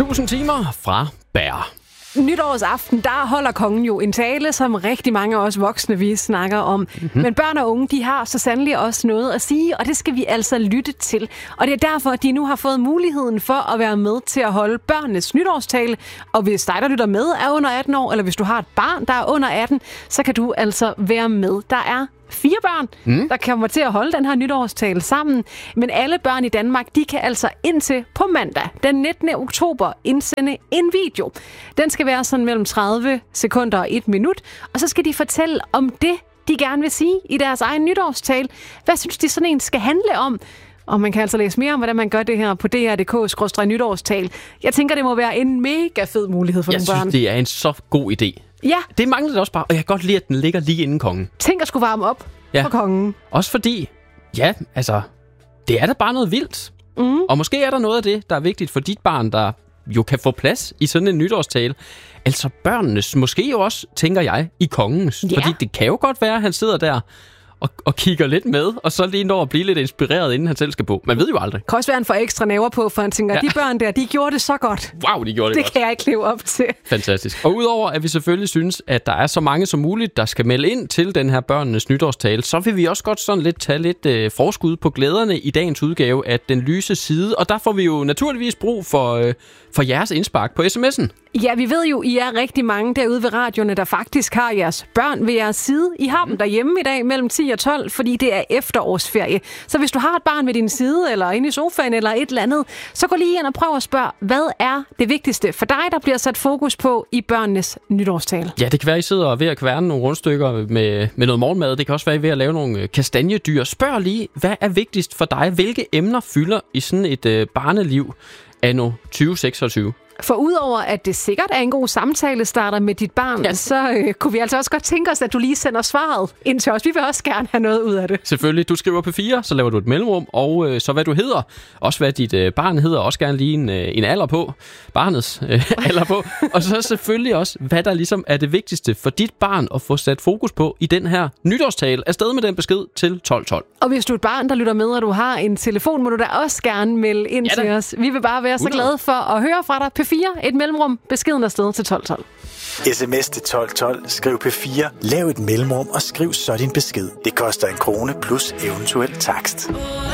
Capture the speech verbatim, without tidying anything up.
Tusind timer fra Bær. Nytårsaften, der holder kongen jo en tale, som rigtig mange af os voksne vi snakker om. Mm-hmm. Men børn og unge, de har så sandelig også noget at sige, og det skal vi altså lytte til. Og det er derfor, at de nu har fået muligheden for at være med til at holde børnenes nytårstale. Og hvis dig, der lytter med, er under atten år, eller hvis du har et barn, der er under atten, så kan du altså være med. Der er fire børn, mm. der kommer til at holde den her nytårstale sammen. Men alle børn i Danmark, de kan altså indtil på mandag, den nittende oktober, indsende en video. Den skal være sådan mellem tredive sekunder og et minut, og så skal de fortælle om det, de gerne vil sige i deres egen nytårstale. Hvad synes de sådan en skal handle om? Og man kan altså læse mere om, hvordan man gør det her på d r punktum d k skråstreg nytårstale. Jeg tænker, det må være en mega fed mulighed for jeg nogle børn. Jeg synes, det er en så god idé. Ja. Det mangler det også bare, og jeg kan godt lide, at den ligger lige inden kongen. Tænk at skulle varme op ja. for kongen. Også fordi, ja, altså, det er da bare noget vildt. Mm. Og måske er der noget af det, der er vigtigt for dit barn, der jo kan få plads i sådan en nytårstale. Altså børnenes, måske jo også, tænker jeg, i kongens. Ja. Fordi det kan jo godt være, at han sidder der og, og kigger lidt med, og så lige når at blive lidt inspireret, inden han selv skal på. Man ved jo aldrig. Det kan også være, han får ekstra næver på, for han tænker, ja. de børn der, de gjorde det så godt. Wow, de gjorde det, det godt. Det kan jeg ikke leve op til. Fantastisk. Og udover at vi selvfølgelig synes, at der er så mange som muligt, der skal melde ind til den her børnenes nytårstale, så vil vi også godt sådan lidt tage lidt øh, forskud på glæderne i dagens udgave af Den Lyse Side. Og der får vi jo naturligvis brug for, øh, for jeres indspark på sms'en. Ja, vi ved jo, I er rigtig mange derude ved radioerne, der faktisk har jeres børn ved jeres side. I har dem derhjemme i dag mellem ti og tolv, fordi det er efterårsferie. Så hvis du har et barn ved din side, eller inde i sofaen, eller et eller andet, så gå lige ind og prøv at spørge, hvad er det vigtigste for dig, der bliver sat fokus på i børnenes nytårstale? Ja, det kan være, I sidder ved at kværne nogle rundstykker med, med noget morgenmad. Det kan også være, I ved at lave nogle kastanjedyr. Spørg lige, hvad er vigtigst for dig? Hvilke emner fylder i sådan et øh, barneliv anno tyve seksogtyve? For udover at det sikkert er en god samtale starter med dit barn, ja. så øh, kunne vi altså også godt tænke os, at du lige sender svaret ind til os. Vi vil også gerne have noget ud af det. Selvfølgelig. Du skriver P fire, så laver du et mellemrum, og øh, så hvad du hedder. Også hvad dit øh, barn hedder. Også gerne lige en, øh, en alder på. Barnets øh, alder på. Og så selvfølgelig også, hvad der ligesom er det vigtigste for dit barn at få sat fokus på i den her nytårstale. Afsted med den besked til tolv tolv. Og hvis du er et barn, der lytter med, og du har en telefon, må du da også gerne melde ind ja, til os. Vi vil bare være så glade for at høre fra dig. P fire, et mellemrum, beskeden afsted til tolv tolv. sms til tolv tolv, skriv P fire, lav et mellemrum og skriv så din besked. Det koster en krone plus eventuel takst.